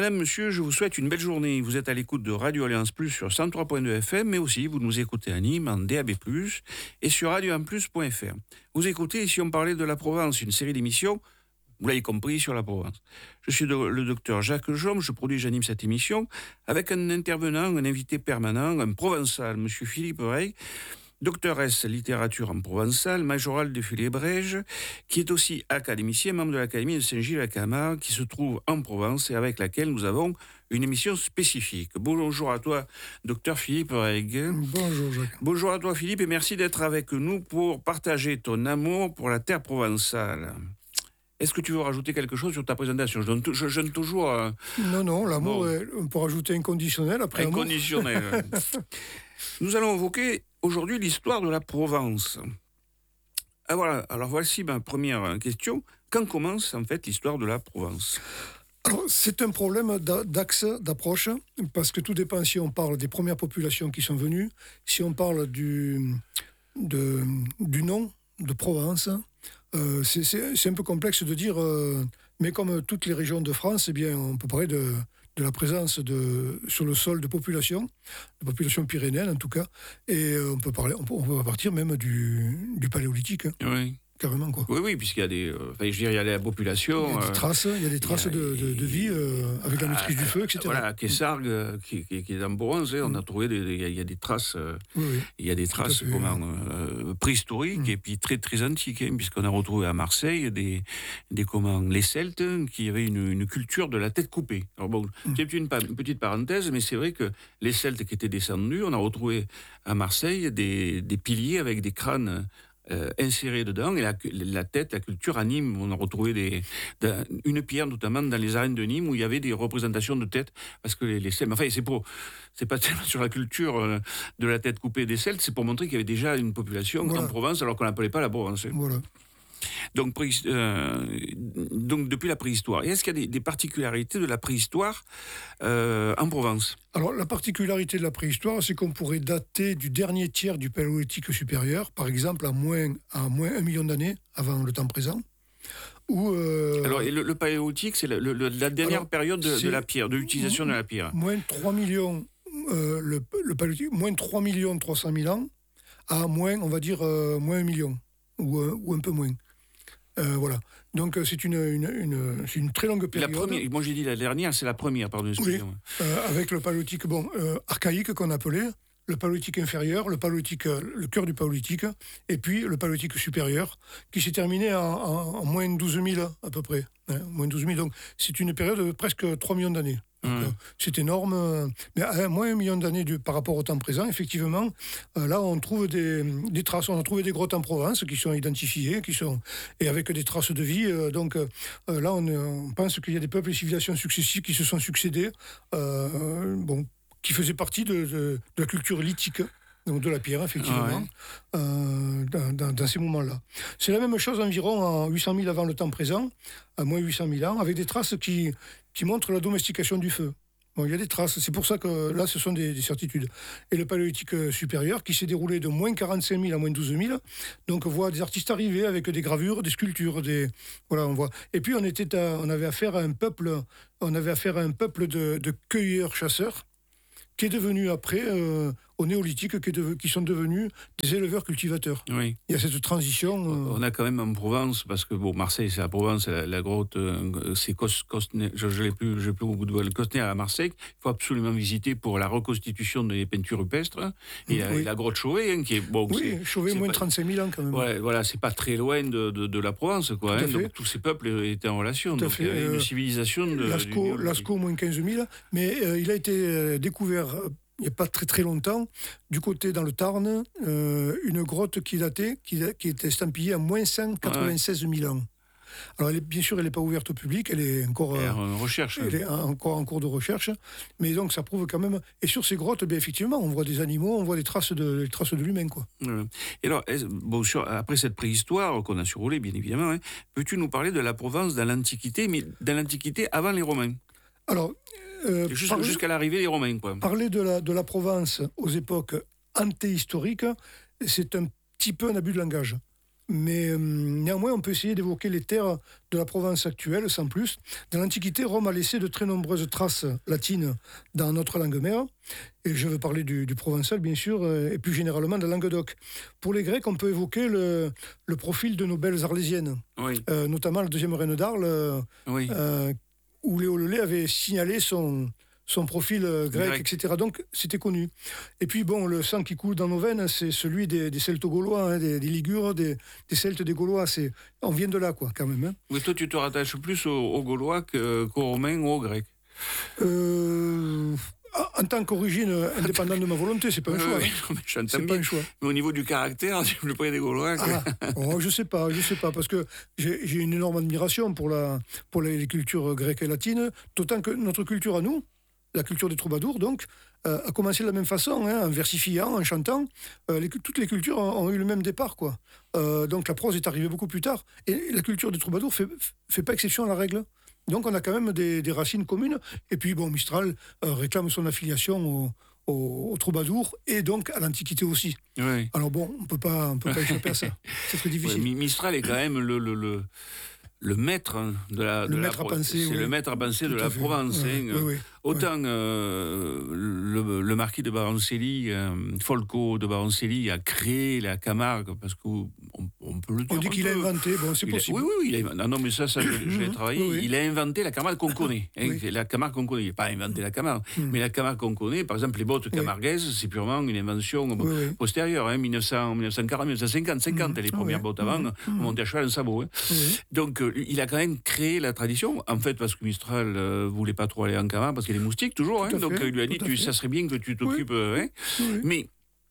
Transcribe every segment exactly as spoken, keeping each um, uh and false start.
Madame, monsieur, je vous souhaite une belle journée. Vous êtes à l'écoute de Radio Alliance Plus sur cent trois virgule deux F M, mais aussi vous nous écoutez à Nîmes en D A B plus, et sur radio un plus point F R. Vous écoutez Ici on parlait de la Provence, une série d'émissions, vous l'avez compris, sur la Provence. Je suis le docteur Jacques Jaume, je produis et j'anime cette émission avec un intervenant, un invité permanent, un provençal, monsieur Philippe Rey, docteur S littérature en provençal, majoral de Fully-Brège, qui est aussi académicien, membre de l'Académie de Saint-Gilles-la-Camargue, qui se trouve en Provence et avec laquelle nous avons une émission spécifique. Bonjour à toi, docteur Philippe Reg. Bonjour Jacques. Bonjour à toi Philippe et merci d'être avec nous pour partager ton amour pour la terre provençale. Est-ce que tu veux rajouter quelque chose sur ta présentation? Je donne, je, je donne toujours... Euh... Non, non, l'amour, bon. est, on peut rajouter inconditionnel après inconditionnel. Amour. Nous allons évoquer aujourd'hui l'histoire de la Provence. Ah, voilà. Alors voici ma première question. Quand commence en fait l'histoire de la Provence? Alors, c'est un problème d'axe, d'approche, parce que tout dépend si on parle des premières populations qui sont venues, si on parle du, de, du nom de Provence. Euh, c'est, c'est, c'est un peu complexe de dire, euh, mais comme toutes les régions de France, eh bien, on peut parler de, de la présence de, sur le sol de populations, de populations pyrénéennes en tout cas, et euh, on peut parler, on peut, on peut partir même du, du paléolithique. Hein. Oui. Carrément, quoi. Oui, oui, puisqu'il y a des, euh, enfin, je veux dire, il y a la population. Il y a des traces, euh, il y a des traces a, de, de, de vie euh, avec la maîtrise euh, du feu, et cetera. Voilà, Quessargues, euh, qui, qui, qui est dans Provence, hein, on a trouvé, des, il, y a, il y a des traces, euh, oui, oui. il y a des traces comment, euh, préhistoriques mmh. et puis très très antiques, hein, puisqu'on a retrouvé à Marseille des, des comment, les Celtes qui avaient une, une culture de la tête coupée. Alors bon, mmh. c'est une, une petite parenthèse, mais c'est vrai que les Celtes qui étaient descendus, on a retrouvé à Marseille des, des piliers avec des crânes Euh, insérés dedans, et la, la tête, la culture à Nîmes, on a retrouvé des, de, une pierre notamment dans les arènes de Nîmes où il y avait des représentations de tête, parce que les, les Celtes, enfin c'est pour, c'est pas tellement sur la culture euh, de la tête coupée des Celtes, c'est pour montrer qu'il y avait déjà une population voilà. en Provence alors qu'on l'appelait pas la Provence. Voilà. Donc, euh, donc depuis la préhistoire. Et est-ce qu'il y a des, des particularités de la préhistoire euh, en Provence? Alors la particularité de la préhistoire, c'est qu'on pourrait dater du dernier tiers du paléolithique supérieur, par exemple à moins, à moins un million d'années avant le temps présent. Où, euh... Alors le, le paléolithique, c'est le, le, la dernière Alors, période de, de la pierre, de l'utilisation de la pierre. Moins de trois millions, euh, le, le paléolithique, moins de trois millions trois cent mille ans, à moins, on va dire, euh, moins un million, ou, euh, ou un peu moins. Euh, voilà. Donc c'est une, une, une, c'est une très longue période. La première, moi j'ai dit la dernière, c'est la première, pardon, excusez-moi. Oui, euh, avec le paléolithique bon, euh, archaïque qu'on appelait, le paléolithique inférieur, le paléolithique, le cœur du paléolithique, et puis le paléolithique supérieur, qui s'est terminé en, en, en moins de douze mille à peu près. Hein, moins de douze mille, donc c'est une période de presque trois millions d'années. Donc, mmh. euh, c'est énorme, mais à moins un million d'années du, par rapport au temps présent, effectivement, euh, là on trouve des, des traces, on a trouvé des grottes en Provence qui sont identifiées, qui sont, et avec des traces de vie, euh, donc euh, là on, on pense qu'il y a des peuples et civilisations successives qui se sont succédés, euh, bon, qui faisaient partie de, de, de la culture lithique. Donc de la pierre, effectivement, ah ouais. euh, dans, dans, dans ces moments-là. C'est la même chose environ en huit cent mille avant le temps présent, à moins huit cent mille ans, avec des traces qui, qui montrent la domestication du feu. Bon, il y a des traces, c'est pour ça que là, ce sont des, des certitudes. Et le paléolithique supérieur, qui s'est déroulé de moins quarante-cinq mille à moins douze mille, donc on voit des artistes arriver avec des gravures, des sculptures, des... Voilà, on voit. Et puis on, était à, on avait affaire à un peuple, on avait affaire à un peuple de, de cueilleurs-chasseurs, qui est devenu après, euh, au néolithique, qui, est de, qui sont devenus des éleveurs-cultivateurs. Oui. Il y a cette transition. Euh... On a quand même en Provence, parce que bon, Marseille, c'est la Provence, la, la grotte, euh, c'est Cos, Cosne, je ne l'ai plus, je l'ai plus au bout de le Cosner à Marseille. Il faut absolument visiter pour la reconstitution des peintures rupestres. Et, oui. et la grotte Chauvet, hein, qui est bon. Oui, c'est, Chauvet, c'est moins de trente-cinq mille ans quand même. Ouais, voilà, c'est pas très loin de, de, de la Provence, quoi. Hein, donc tous ces peuples étaient en relation. Tout donc il y avait une civilisation de. Lascaux, Lascaux moins quinze mille, mais euh, il a été découvert. Euh, il n'y a pas très très longtemps, du côté dans le Tarn, euh, une grotte qui datait, qui, qui était estampillée à moins cent quatre-vingt-seize mille ans. Alors elle est, bien sûr, elle n'est pas ouverte au public, elle est encore euh, en recherche. Elle est encore en cours de recherche, mais donc ça prouve quand même. Et sur ces grottes, bien effectivement, on voit des animaux, on voit des traces de, des traces de l'humain, quoi. Ouais. Et alors, bon, sur, après cette préhistoire qu'on a survolée, bien évidemment, hein, peux-tu nous parler de la Provence dans l'Antiquité, mais dans l'Antiquité avant les Romains? Alors, euh, Juste, parler, jusqu'à l'arrivée des Romains, quoi. Parler de la, de la Provence aux époques antéhistoriques, c'est un petit peu un abus de langage. Mais euh, néanmoins, on peut essayer d'évoquer les terres de la Provence actuelle, sans plus. Dans l'Antiquité, Rome a laissé de très nombreuses traces latines dans notre langue mère. Et je veux parler du, du provençal, bien sûr, et plus généralement de la Languedoc. Pour les Grecs, on peut évoquer le, le profil de nos belles arlésiennes, Oui. euh, notamment la deuxième reine d'Arles, euh, Oui. euh, où Léo Lelay avait signalé son, son profil euh, grec, Grec. et cetera. Donc, c'était connu. Et puis, bon, le sang qui coule dans nos veines, c'est celui des, des Celtes-Gaulois, hein, des, des Ligures, des, des Celtes, des Gaulois. C'est, on vient de là, quoi, quand même. Hein. Oui, toi, tu te rattaches plus aux, aux Gaulois que, qu'aux Romains ou aux Grecs. Euh, en tant qu'origine indépendante de ma volonté, c'est pas un choix. Oui, hein. mais j'entends C'est bien. pas un choix. Mais au niveau du caractère, c'est plus près des Gaulois. Que... Ah, oh, je sais pas, je sais pas, parce que j'ai, j'ai une énorme admiration pour, la, pour les, les cultures grecques et latines, d'autant que notre culture à nous, la culture des troubadours, donc, euh, a commencé de la même façon, hein, en versifiant, en chantant. Euh, les, toutes les cultures ont, ont eu le même départ, quoi. Euh, donc la prose est arrivée beaucoup plus tard. Et la culture des troubadours fait, fait pas exception à la règle. Donc on a quand même des, des racines communes. Et puis, bon, Mistral euh, réclame son affiliation au, au, au troubadour et donc à l'Antiquité aussi. Oui. Alors bon, on peut pas, on peut pas échapper à ça. C'est très difficile. Ouais, Mistral est quand même le... le, le... le maître de la, le de maître la, à penser, c'est oui. le maître à penser Tout de à la fait. Provence. Ouais, hein. oui, oui, Autant ouais. euh, le, le marquis de Baroncelli, euh, Folco de Baroncelli, a créé la Camargue, parce qu'on on peut le dire. On dit qu'il a inventé, bon, c'est il a, possible. oui, oui, oui. Il a, non, non, mais ça, ça je, je l'ai travaillé. Oui, oui. Il a inventé la Camargue qu'on connaît. Hein, Oui. La Camargue qu'on connaît. Il n'a pas inventé la Camargue. Mm. Mais la Camargue qu'on connaît, par exemple, les bottes camarguaises, c'est purement une invention Oui, oui. postérieure. Hein, mille neuf cents, mille neuf cent quarante, mille neuf cent cinquante, cinquante, Mm. les Ah premières ouais. bottes avant, Mm. on montait à cheval en sabot. Hein. Oui. Donc, euh, il a quand même créé la tradition, en fait, parce que Mistral euh, voulait pas trop aller en Camargue, parce qu'il y a les moustiques, toujours. Hein, Tout à donc, fait, euh, il lui a dit, tout à tu, fait. ça serait bien que tu t'occupes. Oui. euh, hein. Oui. Mais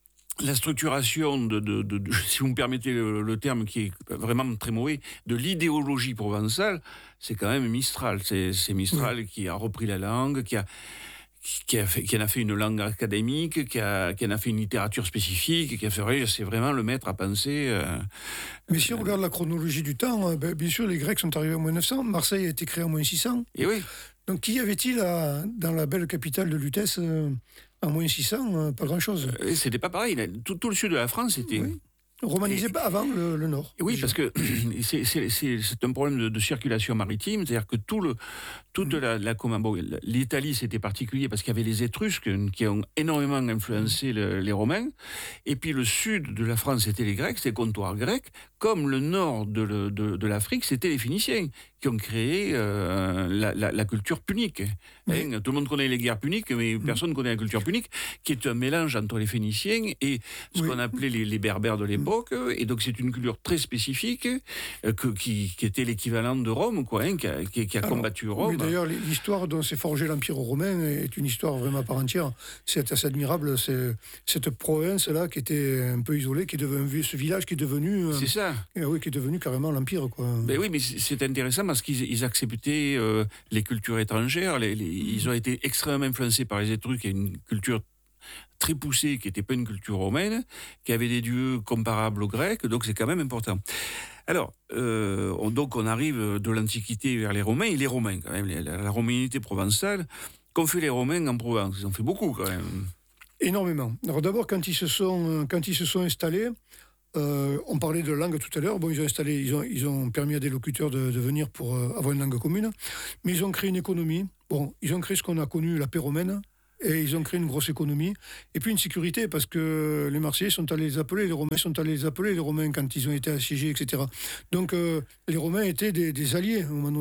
la structuration, de, de, de, de- si vous me permettez le, le terme qui est vraiment très mauvais, de l'idéologie provençale, c'est quand même Mistral. C'est, c'est Mistral oui. qui a repris la langue, qui a... Qui, a fait, qui en a fait une langue académique, qui, a, qui en a fait une littérature spécifique, qui a fait, c'est vraiment le maître à penser. Euh, Mais si on regarde la chronologie du temps, ben, bien sûr, les Grecs sont arrivés en moins neuf cents, Marseille a été créée en moins six cents. Et oui. Donc, qui y avait-il à, dans la belle capitale de Lutèce euh, en moins six cents euh, Pas grand-chose. Euh, c'était pas pareil. Tout, tout le sud de la France était... Oui. Romanisé et, avant le, le nord. Oui, déjà. parce que c'est, c'est, c'est, c'est un problème de, de circulation maritime, c'est-à-dire que tout le, toute la, la bon, l'Italie c'était particulier parce qu'il y avait les Étrusques qui ont énormément influencé le, les Romains, et puis le sud de la France c'était les Grecs, c'était le comptoir grec, comme le nord de, le, de, de l'Afrique c'était les Phéniciens qui ont créé euh, la, la, la culture punique. Oui. Hein, tout le monde connaît les guerres puniques, mais personne ne connaît la culture punique, qui est un mélange entre les Phéniciens et ce oui. qu'on appelait les, les Berbères de l'époque. Et donc c'est une culture très spécifique euh, que, qui, qui était l'équivalent de Rome, quoi, hein, qui a, qui, qui a Alors, combattu Rome. Oui, d'ailleurs, l'histoire dont s'est forgé l'Empire romain est une histoire vraiment à part entière. C'est assez admirable, c'est, cette province-là qui était un peu isolée, qui est devenu, ce village qui est devenu... Euh, c'est ça. Euh, oui, qui est devenu carrément l'Empire, quoi. Ben oui, mais c'est intéressant parce qu'ils ils acceptaient euh, les cultures étrangères. Les, les, ils ont été extrêmement influencés par les Étrusques, qui est une culture très poussée, qui n'était pas une culture romaine, qui avait des dieux comparables aux Grecs, donc c'est quand même important. Alors, euh, on, donc on arrive de l'Antiquité vers les Romains, et les Romains, quand même, la, la romanité provençale, qu'ont fait les Romains en Provence? Ils ont fait beaucoup, quand même. Énormément. Alors d'abord, quand ils se sont, quand ils se sont installés, euh, on parlait de langue tout à l'heure, bon, ils ont installé, ils ont, ils ont permis à des locuteurs de, de venir pour euh, avoir une langue commune, mais ils ont créé une économie. Bon, ils ont créé ce qu'on a connu la paix romaine, et ils ont créé une grosse économie, et puis une sécurité, parce que les Marseillais sont allés les appeler, les Romains sont allés les appeler, les Romains, quand ils ont été assiégés, et cetera. Donc, euh, les Romains étaient des, des alliés, au moment donné.